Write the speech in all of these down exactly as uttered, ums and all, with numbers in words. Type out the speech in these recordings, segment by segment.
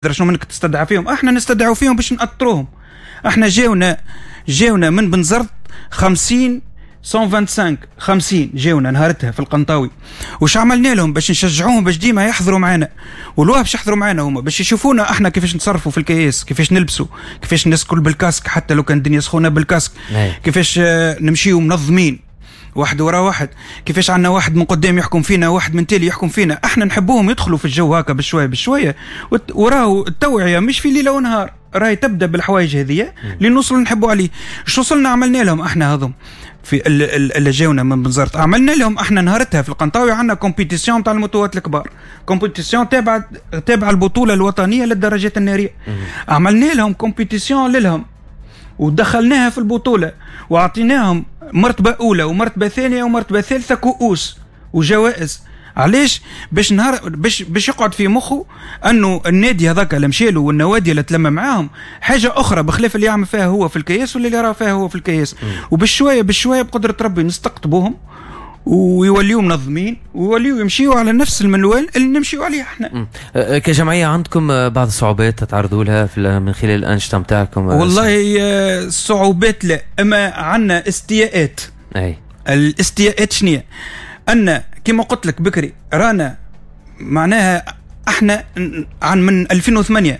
شنو منك تستدعى فيهم؟ احنا نستدعوا فيهم باش نأطروهم. احنا جاونا جاونا من بنزرت خمسين مئة وخمسة وعشرين خمسين جاونا نهارتها في القنطاوي. وش عملنا لهم باش نشجعوهم باش ديما يحضروا معنا؟ والواه باش يحضروا معنا هما باش يشوفونا احنا كيفاش نتصرفوا في الكياس، كيفاش نلبسوا، كيفاش نسكل بالكاسك حتى لو كان الدنيا سخونه بالكاسك، كيفاش نمشيو منظمين واحد ورا واحد، كيفاش عندنا واحد من قدام يحكم فينا واحد من تالي يحكم فينا. احنا نحبوهم يدخلوا في الجو هكا بشويه بشويه، وراهو التوعيه مش في ليله ونهار، راهي تبدا بالحوايج هذيا اللي نوصل نحبوا عليه. اش وصلنا عملنا لهم احنا هذم في اللي جاونا من بنزرت؟ عملنا لهم احنا نهارتها في القنطاوي عندنا كومبيتيسيون تاع الموتوات الكبار، كومبيتيسيون تابعه تابعه البطوله الوطنيه للدراجات الناريه. عملنا لهم كومبيتيسيون لهم ودخلناها في البطوله وعطيناهم مرتبه اولى ومرتبه ثانيه ومرتبه ثالثه كؤوس وجوائز. علاش؟ باش نهار باش باش يقعد في مخه انه النادي هذاك اللي مشالو والنوادي اللي تلمى معاهم حاجه اخرى بخلاف اللي يعمل فيها هو في الكياس واللي يرى فيها هو في الكياس. وبالشويه بالشويه بقدره ربي نستقطبوهم ويوليوا منظمين ويوليوا يمشيوا على نفس المنوال اللي نمشيوا عليه احنا. كجمعيه عندكم بعض الصعوبات تتعرضوا لها في من خلال الانشطه نتاعكم؟ والله صعوبات لا، اما عندنا استياءات. اي الاستياءات شنية؟ ان كما قلت لك بكري رانا معناها احنا عن من ألفين وثمانية،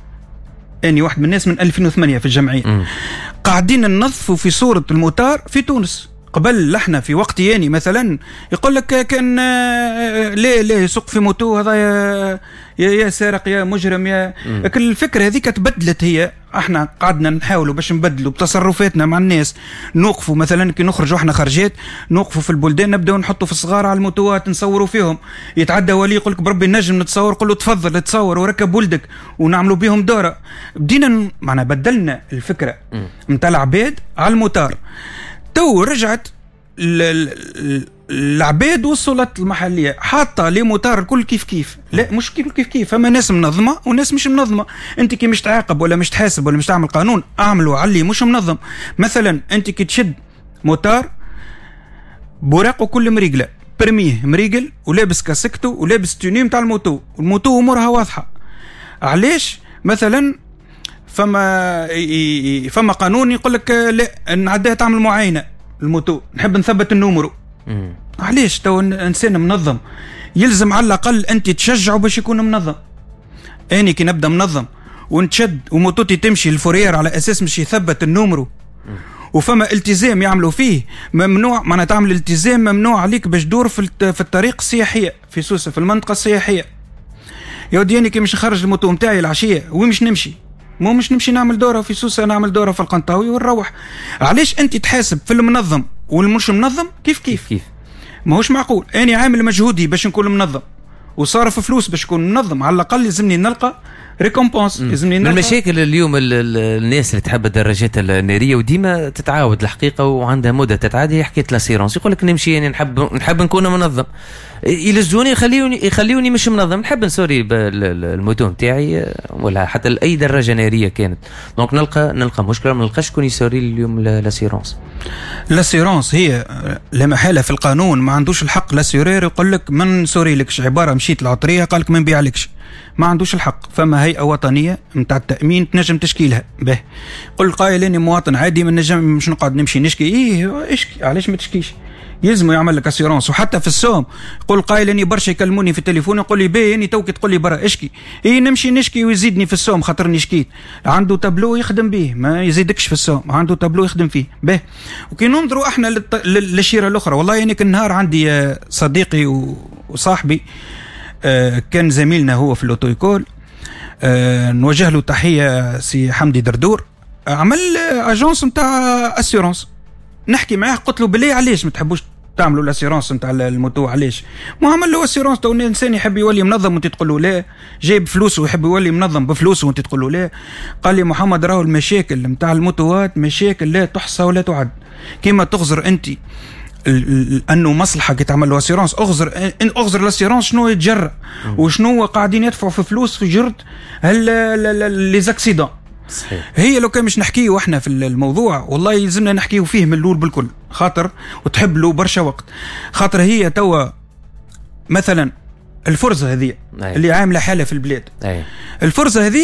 اني واحد من الناس من ألفين وثمانية في الجمعيه م. قاعدين ننظفوا في صوره الموتار في تونس. قبل احنا في وقت ياني مثلا يقول لك كان ليه ليه يسوق في موتو هذا يا, يا سارق يا مجرم يا لكن الفكره هذيك تبدلت. هي احنا قعدنا نحاولوا باش نبدلوا بتصرفاتنا مع الناس، نوقفوا مثلا كي نخرجوا احنا خرجات نوقفوا في البلدان نبداو نحطوا في الصغار على الموتوات نصوروا فيهم. يتعدى ولي يقول لك بربي نجم نتصور، قول له تفضل تصور وركب ولدك ونعملوا بهم دوره. بدينا معنا بدلنا الفكره نتاع العباد على الموتار. تو رجعت العباد والسلطات المحليه حاطه لي موتار الكل كيف كيف. لا مش كيف كيف كيف، فما ناس منظمه وناس مش منظمه. انت كي مش تعاقب ولا مش تحاسب ولا مش تعمل قانون اعملوا علي مش منظم. مثلا انت كي تشد موتار بوراقه كل مريقله، برميه مريقل ولابس كاسكته ولابس توني نتاع الموتو، والموتو امورها واضحه. علاش؟ مثلا فما فما قانون يقول لك لا نعديها تعمل معاينه الموتو، نحب نثبت النومرو. علاش؟ تو انسان منظم يلزم على الاقل انت تشجعه باش يكون منظم. اني كي نبدا منظم ونتشد وموتوتي تمشي الفورير على اساس مش يثبت النومرو وفما التزام يعملوا فيه ممنوع، معناتها تعمل التزام ممنوع عليك باش دور في في الطريق السياحيه في سوسه في المنطقه السياحيه. يا ودي اني كي مش نخرج الموتو نتاعي العشيه وين مش نمشي؟ مو مش نمشي نعمل دوره في سوسه نعمل دوره في القنطاوي ونروح. علاش انت تحاسب في المنظم والمش منظم كيف كيف كيف؟ ماهوش معقول. اني عامل مجهودي باش نكون منظم وصارف فلوس باش نكون منظم، على الاقل لازمني نلقى ريكومبونس. لازمني نلقى. المشاكل اليوم الناس اللي تحب الدراجات الناريه وديما تتعاود الحقيقه وعندها مده تتعادي، هي حكايه لاسيرونس. يقول لك نمشي يعني نحب نحب نكون منظم، يلزوني يخليوني يخليوني مش منظم، نحب نسوري الموتو نتاعي ولا حتى اي دراجه ناريه كانت. دونك نلقى نلقى مشكله ما نلقاش شكون يسوري اليوم لاسيرونس. لاسيرونس هي لا محاله في القانون ما عندوش الحق. لاسيرير يقول لك من نسوري لكش، عباره مشيت العطريه قال لك ما نبيعلكش، ما عندوش الحق. فما هيئه وطنيه نتاع التامين تنجم تشكيلها به. قل قايل اني مواطن عادي من نجم مش نقعد نمشي نشكي. ايه اشكي، علاش ما تشكيش؟ يلزموا يعمل لك اسيرونس. وحتى في السوم يقول قايل اني برشا يكلموني في التليفون يقول لي باهي اني توك تقول لي برا اشكي. ايه نمشي نشكي ويزيدني في السوم خاطرني شكيت. عنده تابلو يخدم به ما يزيدكش في السوم، عنده تابلو يخدم فيه به. وكي ننظروا احنا للشيره الاخرى، والله يعني كل نهار عندي صديقي وصاحبي كان زميلنا هو في الاوتويكول، نوجه له تحيه سي حمدي دردور، عمل اجونس نتاع اسيرونس. نحكي معاه قلت له بالله علاش ما تحبوش تعملوا الاسيرونس نتاع الموتو؟ علاش؟ ما عمل له اسيرونس. تو الانسان يحب يولي منظم وانت تقول له لا، جايب فلوسه ويحب يولي منظم بفلوسه وانت تقول له لا. قال لي محمد راهو المشاكل نتاع الموتوات مشاكل لا تحصى ولا تعد. كيما تغزر انت انه مصلحه كي تعمل له اسيرونس، اغزر ان اغزر الاسيرونس شنو يتجرى وشنو قاعدين يدفعوا في فلوس في جرد لي زاكسيدون. صحيح. هي لو كان مش نحكيه احنا في الموضوع والله يلزمنا نحكيه فيه من الاول بالكل، خاطر وتحب له برشا وقت. خاطر هي توا مثلا الفرصه هذه اللي عامله حاله في البلاد. أي. الفرصه هذه